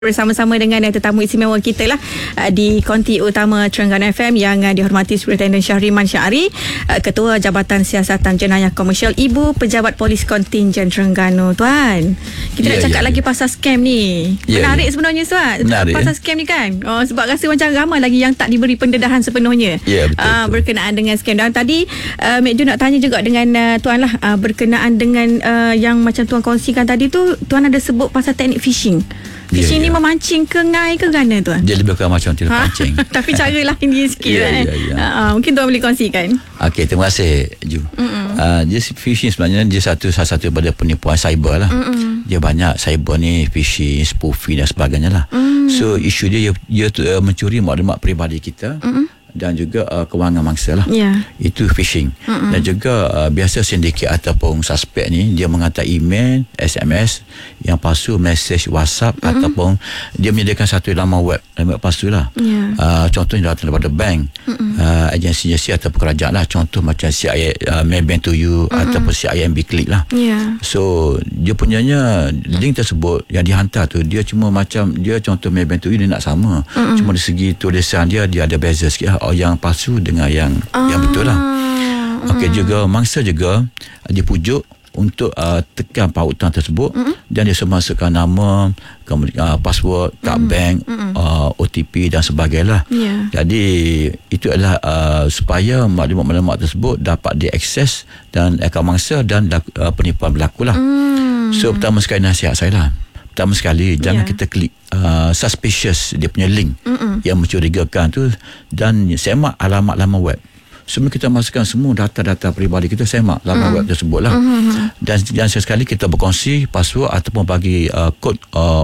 Bersama-sama dengan tetamu istimewa kita lah di Konti Utama Terengganu FM yang dihormati Superintendent Syahriman Syahri, Ketua Jabatan Siasatan Jenayah Komersial, Ibu Pejabat Polis Kontingen Terengganu. Tuan, kita nak cakap lagi pasal scam ni. Menarik sebenarnya Tuan, pasal scam ni kan. Sebab rasa macam ramai lagi yang tak diberi pendedahan sepenuhnya betul. Berkenaan dengan scam. Dan tadi Mek Jo nak tanya juga dengan Tuan lah, berkenaan dengan yang macam Tuan kongsikan tadi tu. Tuan ada sebut pasal teknik phishing. Phishing ni memancing ke ngai ke gana Tuan? Dia lebih kurang macam tidak pancing. Tapi cara lain dia sikit mungkin Tuan boleh kongsikan. Okey, terima kasih Ju. Dia phishing sebenarnya dia salah satu daripada penipuan cyber lah. Dia banyak cyber ni, phishing, spoofing dan sebagainya lah. So isu dia mencuri maklumat peribadi kita. Dan juga kewangan mangsa lah. Itu phishing. Dan juga biasa sindiket ataupun suspek ni dia menghantar email, SMS yang palsu, mesej WhatsApp ataupun dia menyediakan satu laman web palsu lah. Contohnya datang daripada bank, agensi-agensi ataupun kerajaan lah. Contoh macam Maybank to you ataupun CIMB Click lah. So dia punyanya link tersebut yang dihantar tu, dia cuma macam dia contoh Maybank to you dia nak sama. Cuma dari segi tulisan dia ada beza sikit lah. Yang palsu dengan yang betul lah. Okey, juga mangsa juga dipujuk untuk tekan pautan tersebut dan dia masukkan nama, password, kad bank, OTP dan sebagainya. Jadi itu adalah supaya maklumat-maklumat tersebut dapat diakses dan akaun mangsa dan penipuan berlaku lah. So pertama sekali nasihat saya lah, pertama sekali jangan kita klik suspicious dia punya link yang mencurigakan tu dan semak alamat laman web. Sebelum kita masukkan semua data-data peribadi kita, semak laman web tersebut lah. Dan sesekali kita berkongsi password ataupun bagi kod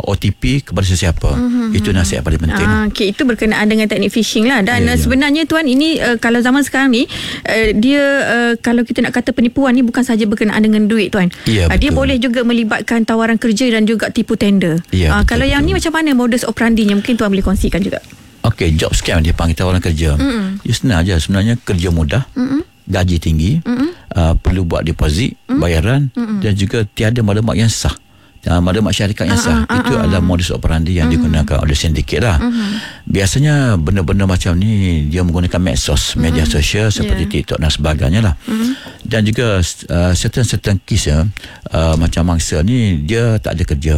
OTP kepada sesiapa. Itu nasihat paling penting. Okay, itu berkenaan dengan teknik phishing lah. Dan sebenarnya Tuan, ini kalau zaman sekarang ni dia kalau kita nak kata penipuan ni bukan sahaja berkenaan dengan duit Tuan. Dia boleh juga melibatkan tawaran kerja dan juga tipu tender. Kalau yang ni macam mana modus operandinya, mungkin Tuan boleh kongsikan juga. Okey, job scam dia panggil tawaran kerja. Dia senang aja sebenarnya, kerja mudah, gaji tinggi, perlu buat deposit, bayaran dan juga tiada maklumat yang sah. Maklumat syarikat yang sah. Itu adalah modus operandi yang digunakan oleh sindiket lah. Biasanya benda-benda macam ni dia menggunakan medsos, media sosial seperti TikTok dan sebagainya lah. Dan juga certain kes macam mangsa ni dia tak ada kerja.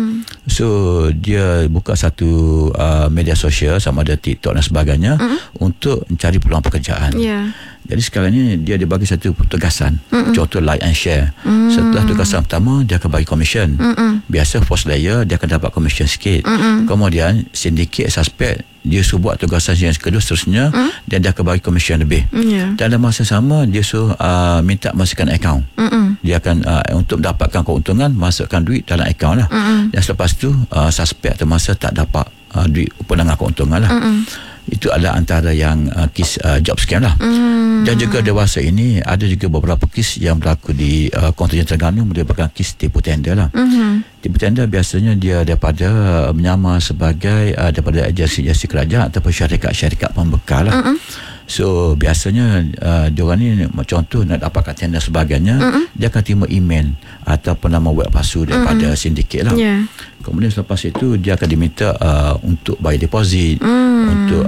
So dia buka satu media sosial sama ada TikTok dan sebagainya untuk mencari peluang pekerjaan. Jadi sekarang ni dia dibagi satu tugasan. Contoh like and share. Setelah tugasan pertama dia akan bagi komisen. Biasa first layer dia akan dapat komisen sikit. Kemudian sindiket suspek dia suruh buat tugasan yang kedua seterusnya dan dia akan bagi komisen lebih. Dalam masa sama dia suruh minta masukkan akaun. Dia akan untuk mendapatkan keuntungan masukkan duit dalam akaun lah. Dan selepas tu suspek atau masa tak dapat duit penangah keuntungan lah. Itu adalah antara yang kes job scam lah. Dan juga dewasa ini ada juga beberapa kes yang berlaku di kontingen Terengganu merupakan kes tipu tender lah. Tipu tender biasanya dia daripada menyamar sebagai daripada agensi-agensi kerajaan ataupun syarikat-syarikat pembekal lah. So biasanya diorang ni contoh nak dapatkan tender sebagainya, dia akan terima email ataupun nama web palsu daripada sindiket lah. Kemudian selepas itu dia akan diminta untuk bayar deposit, untuk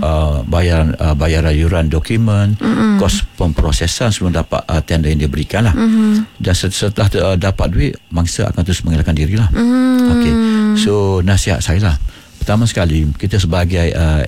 bayaran yuran dokumen, kos pemprosesan sebelum dapat tender yang diberikan lah. Dan setelah dapat duit, mangsa akan terus mengelakkan diri lah. Okay. So nasihat saya lah, pertama sekali kita sebagai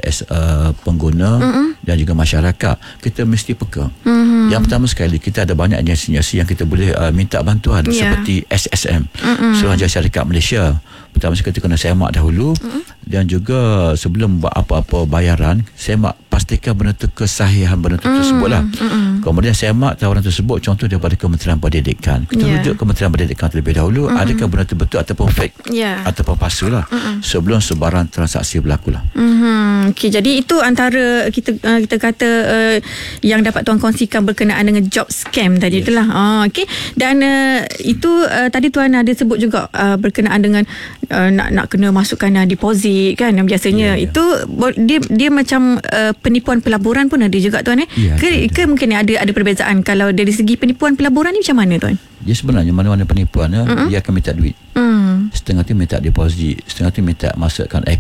pengguna dan juga masyarakat, kita mesti peka. Yang pertama sekali, kita ada banyak agensi yang kita boleh minta bantuan seperti SSM, Suruhanjaya Syarikat Malaysia. Pertama sekali kita kena semak dahulu dan juga sebelum buat apa-apa bayaran, semak pastikan benda tu kesahihan benda tu tersebut lah. Kemudian semak tawaran tersebut contoh daripada Kementerian Pendidikan. Kita rujuk Kementerian Pendidikan terlebih dahulu, adakah benda tu betul ataupun fake ataupun palsu lah, sebelum sebarang transaksi berlaku lah. Okay, jadi itu antara kita kata yang dapat Tuan kongsikan berkenaan dengan job scam tadi itulah. Okay. Dan itu tadi Tuan ada sebut juga berkenaan dengan nak kena masukkan deposit kan, biasanya itu dia macam penipuan pelaburan pun ada juga Tuan ke mungkin ada perbezaan kalau dari segi penipuan pelaburan ni macam mana Tuan? Dia sebenarnya mana-mana penipuan dia akan minta duit. setengah tu minta deposit, setengah tu minta masukkan